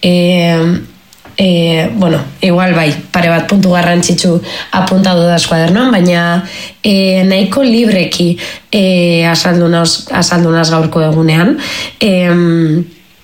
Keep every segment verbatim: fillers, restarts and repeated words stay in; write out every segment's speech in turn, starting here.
E, e, bueno, igual bai, pare bat puntu garrantzitsu apuntatu da eskuadernoan, baina e, nahiko libreki e, azaldu naz gaurko egunean. E,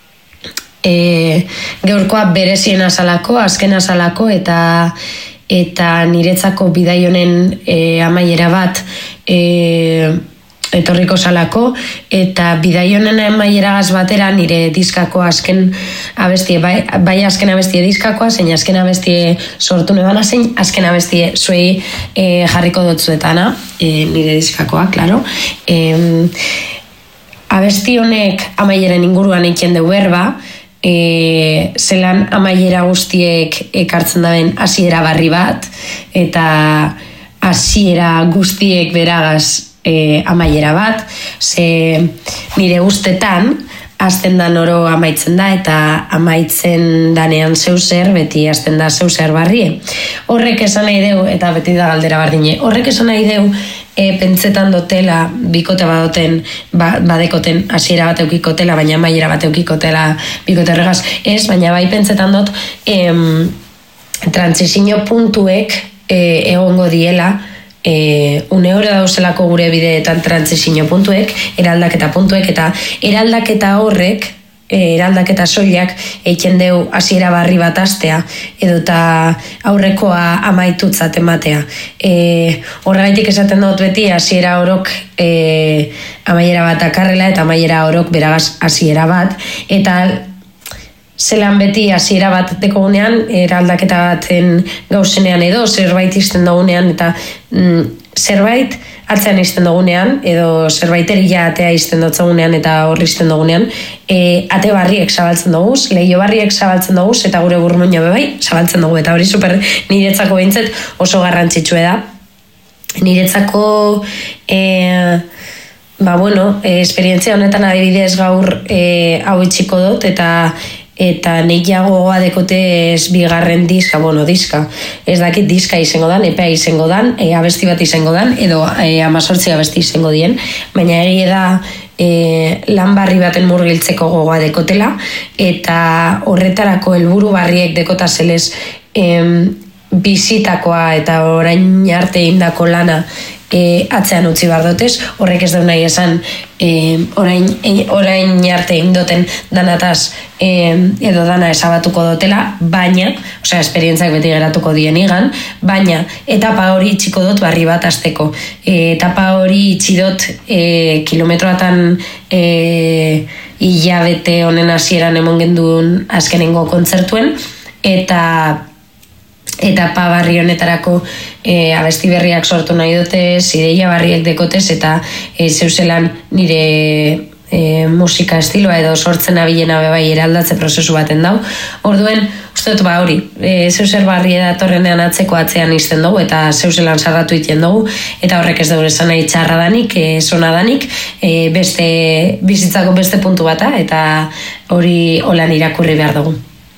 e, gaurkoa berezien azalako, azken azalako, eta eta niretzako bidai honen e, amaiera bat e, etorriko salako, eta bidai honen amaieragaz batera nire diskako azken abestie, bai, bai azken abestie diskakoa, zein azken abestie sortu nebana, zein azken abestie zuei e, jarriko dutzuetana, e, nire diskakoa, klaro. E, abesti honek amaieren inguruan eiken deu berba, E, zelan amaiera guztiek ekartzen daben hasiera barri bat, eta hasiera guztiek beragaz e, amaiera bat, ze nire ustetan hasten dan oro amaitzen da, eta amaitzen danean zeu zer, beti hasten da zeu zer barrie. Horrek esan nahi deu, eta beti da galdera bardine, horrek esan nahi deu, E, pentsetan dotela, bikote badoten, ba, badekoten hasiera bat eukikotela, baina amaiera bat eukikotela bikote horregaz. Ez, baina bai pentsetan dut, em, transizio puntuek e, egongo diela, e, une hori dauzelako gure bideetan transizio puntuek, eraldaketa puntuek, eta eraldaketa horrek, eraldaketa soilak eiken deu hasiera barri bat astea edo eta aurrekoa amaitutzat ematea. E, horregaitik esaten dut beti hasiera orok e, amaiera bat akarrela eta amaiera orok beragaz hasiera bat, eta zelan beti hasiera bat dekogunean, eraldaketa baten gauzenean edo zerbait izten dugunean, eta mm, zerbait atzean izten dugunean, edo zerbait erila atea izten dutzagunean eta horri izten dugunean, e, ate barriek zabaltzen dugu, lehio barriek zabaltzen dugu, eta gure burmuina bebai zabaltzen dugu, eta hori super niretzako behintzet oso garrantzitsue da. Niretzako e, ba bueno, e, esperientzia honetan adibidez gaur e, hau itxiko dut, eta eta nehiago dekote ez bigarren diska, bueno, diska, ez dakit diska izango dan, epea izango dan, e, abesti bat izango dan, edo e, amazortzi abesti izango dien, baina egia da e, lan barri baten murgiltzeko gogoa dekotela, eta horretarako helburu barriek dekota zelez e, bizitakoa eta orain arte indako lana E, atzean utzi bar dotez, horrek ez dut nahi esan e, orain, e, orain arte indoten danataz e, edo dana esabatuko dotela, baina, osea, esperientzak beti geratuko dien igan, baina etapa hori itxiko dut barri bat azteko. E, etapa hori itxi dut e, kilometroatan e, hilabete honen hasieran emon genduen azkenengo kontzertuen, eta etapa barri honetarako e, abesti berriak sortu nahi dutez, ideia barriek dekotez, eta e, zeuzelan nire e, musika estiloa edo sortzen abilena bebai eraldatze prozesu baten dau. Orduen, uste dut ba hori, e, zeuzer barri edatorrenean atzeko atzean izten dugu, eta zeuzelan sarratu iten dugu, eta horrek ez dugu esan nahi txarra danik, e, zona danik, e, beste, bizitzako beste puntu bata, eta hori holan irakurri behar dugu.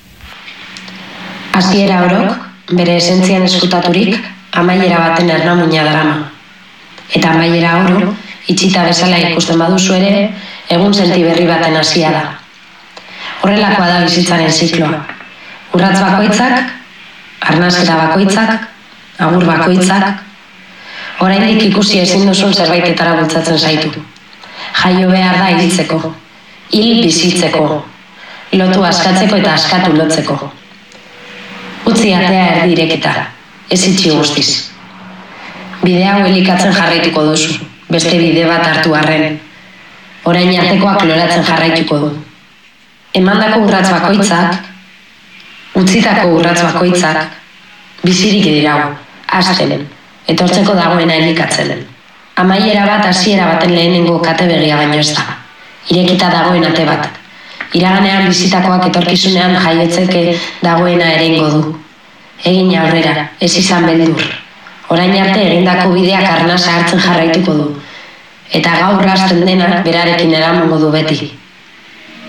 Hasiera orok, bere esentzian eskutaturik, amaiera baten ernamuina darama. Eta amaiera oro, itxita bezala ikusten baduzu ere, egun senti berri baten hasia da. Horrelakoa da bizitzaren zikloa. Urratz bakoitzak, arnazera bakoitzak, agur bakoitzak, oraindik ikusi ezin duzun zerbaitetara bultzatzen zaitu. Jaio behar da hiltzeko, hil bizitzeko, lotu askatzeko eta askatu lotzeko. Utzi atea erdi irekita, ez itxi guztiz. Bide hau elikatzen jarraituko duzu, beste bide bat hartu arren. Orain artekoak loratzen jarraituko du. Emandako urratz bakoitzak, utzitako urratz bakoitzak, bizirik dirau, hasten, etortzeko dagoena elikatzen. Amaiera bat hasiera baten lehenengo kate begia baino ez da. Irekita dagoen ate bat. Iraganean bizitakoak etorkizunean jaiotzeke dagoena erengo du. Egin aurrera, ez izan beldur. Orain arte egindako bideak arnasa hartzen jarraituko du. Eta gaur hasten denak berarekin eramango du beti.